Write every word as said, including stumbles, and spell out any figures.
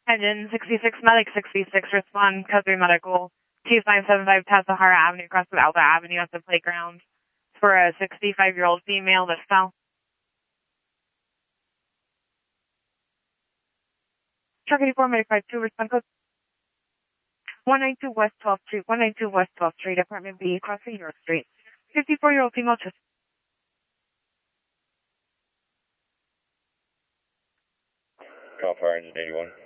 Engine sixty-six Medic sixty-six, respond, code three Medical, two five seven five Tassajara Avenue, across from Alba Avenue at the playground. It's for a sixty-five-year-old female that fell. Truck eighty-four, Medic five two, respond code one ninety-two West twelfth Street, one ninety-two West twelfth Street, Apartment B, crossing York Street. fifty-four-year-old female, just Call fire engine eighty-one.